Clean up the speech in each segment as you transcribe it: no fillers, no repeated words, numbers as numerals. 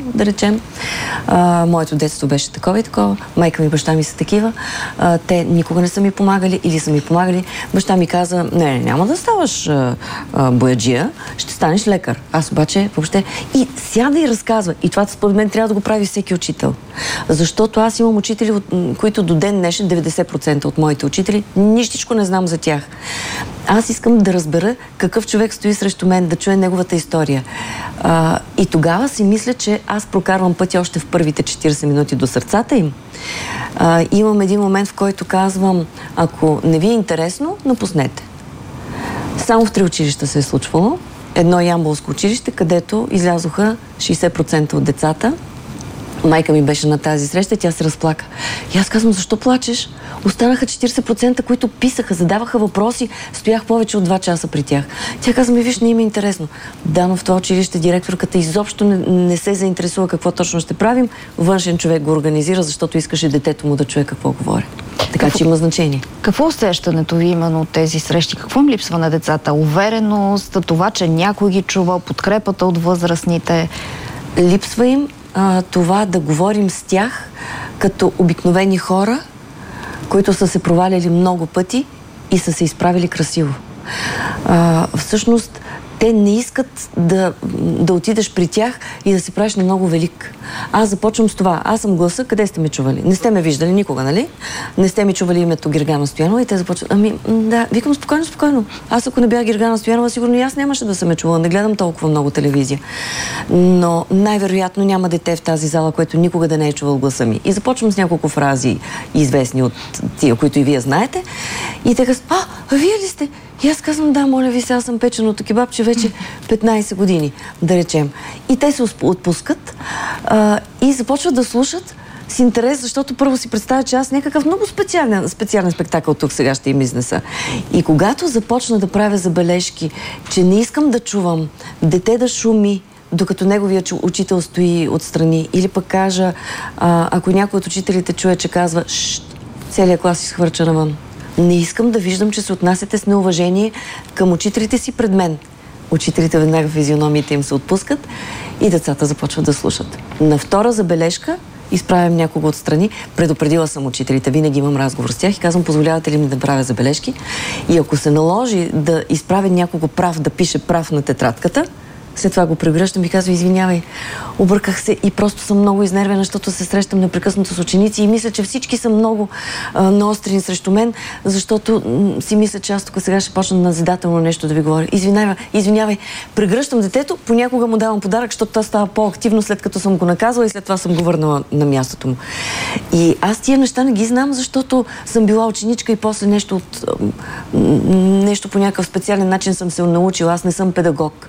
да речем. Моето детство беше такова и такова. Майка ми и баща ми са такива. Те никога не са ми помагали или са ми помагали. Баща ми каза, не, няма да ставаш бояджия, ще станеш лекар. Аз обаче въобще... И сяда и разказва. И това според мен трябва да го прави всеки учител. Защото аз имам учители, които до ден днешен, 90% от моите учители, нищичко не знам за тях. Аз искам да разбера какъв човек стои срещу мен, да чуя неговата история. И тогава си мисля, че аз прокарвам пътя още в първите 40 минути до сърцата им. Имам един момент, в който казвам, ако не ви е интересно, напуснете. Само в 3 училища се е случвало. Едно ямболско училище, където излязоха 60% от децата. Майка ми беше на тази среща и тя се разплака. И аз казвам, защо плачеш? Останаха 40%, които писаха, задаваха въпроси, стоях повече от 2 часа при тях. Тя казва, виж, не им е интересно. Да, но в това училище директорката изобщо не се заинтересува какво точно ще правим. Външен човек го организира, защото искаше детето му да чуе какво говори. Така че има значение. Какво усещането ви именно от тези срещи? Какво им липсва на децата? Увереност, това, че някой ги чува, подкрепата от възрастните? Липсва им това да говорим с тях като обикновени хора, които са се проваляли много пъти и са се изправили красиво. Всъщност, те не искат да отидеш при тях и да се правиш на много велик. Аз започвам с това. Аз съм гласа, къде сте ме чували? Не сте ме виждали никога, нали? Не сте ми чували името Гергана Стоянова и те започват. Да, викам спокойно, спокойно. Аз ако не бях Гергана Стоянова, сигурно и аз нямаше да съм ме чувала. Не гледам толкова много телевизия. Но най-вероятно няма дете в тази зала, което никога да не е чувал гласа ми. И започвам с няколко фрази, известни от тия, които и вие знаете. И те казват, вие ли сте? И аз казвам, да, моля ви, сега съм печеното кебабче вече 15 години, да речем. И те се отпускат и започват да слушат с интерес, защото първо си представя, че аз някакъв много специален спектакъл тук сега ще им изнеса. И когато започна да правя забележки, че не искам да чувам дете да шуми, докато неговия учител стои отстрани, или пък кажа, ако някой от учителите чуе, че казва, целият клас изхвърча навън. Не искам да виждам, че се отнасяте с неуважение към учителите си пред мен. Учителите веднага физиономиите им се отпускат и децата започват да слушат. На втора забележка изправям някого отстрани. Предупредила съм учителите, винаги имам разговор с тях и казвам, позволявате ли ми да правя забележки? И ако се наложи да изправя някого прав, да пише прав на тетрадката, след това го прегръщам и казвам, извинявай, обърках се и просто съм много изнервена, защото се срещам непрекъснато с ученици и мисля, че всички са много наострени срещу мен, защото си мисля, че аз тук сега ще почна назидателно нещо да ви говоря. Извинявай, прегръщам детето, понякога му давам подарък, защото това става по-активно, след като съм го наказала и след това съм го върнала на мястото му. И аз тия неща не ги знам, защото съм била ученичка и после нещо по някакъв специален начин съм се научила. Аз не съм педагог.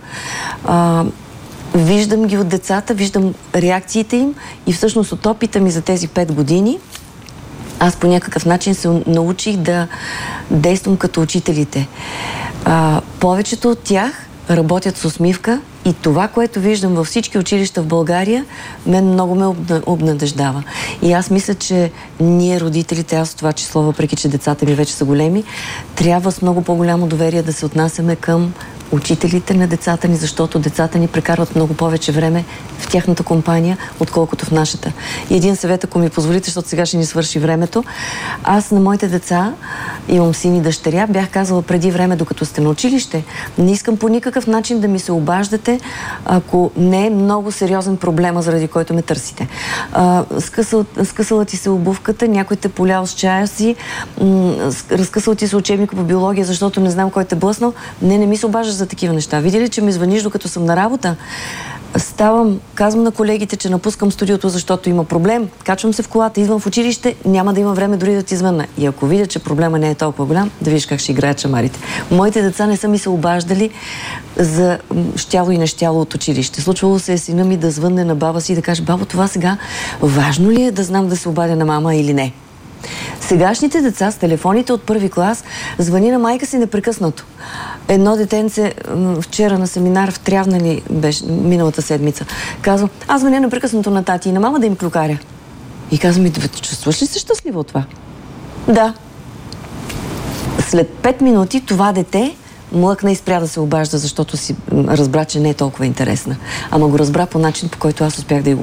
Виждам ги от децата, виждам реакциите им и всъщност от опита ми за тези 5 години аз по някакъв начин се научих да действам като учителите. Повечето от тях работят с усмивка и това, което виждам във всички училища в България, мен много ме обнадеждава. И аз мисля, че ние, родителите, аз в това число, въпреки че децата ми вече са големи, трябва с много по-голямо доверие да се отнасяме към учителите на децата ни, защото децата ни прекарват много повече време в тяхната компания, отколкото в нашата. И един съвет, ако ми позволите, защото сега ще ни свърши времето. Аз на моите деца, имам син и дъщеря, бях казала преди време, докато сте на училище, не искам по никакъв начин да ми се обаждате, ако не е много сериозен проблема, заради който ме търсите. Скъсала ти се обувката, някой те полял с чая си, разкъсал ти се учебника по биология, защото не знам кой те блъснал. Не ми се обаждаш за такива неща. Види ли, че ми звъниш, докато съм на работа? Ставам, казвам на колегите, че напускам студиото, защото има проблем. Качвам се в колата, идвам в училище, няма да има време дори да ти звънна. И ако видя, че проблема не е толкова голям, да видиш как ще играят шамарите. Моите деца не са ми се обаждали за щяло и нещяло от училище. Случвало се е сина ми да звънне на баба си и да каже, бабо, това сега важно ли е да знам да се обадя на мама или не? Сегашните деца с телефоните от първи клас звъни на майка си непрекъснато. Едно детенце вчера на семинар в Трявнали беше миналата седмица. Казва, аз звъня непрекъснато на тати и на мама да им клюкаря. И казвам, чувстваш ли се щастлива от това? Да. След 5 минути това дете млъкна и спря да се обажда, защото си разбра, че не е толкова интересна. Ама го разбра по начин, по който аз успях да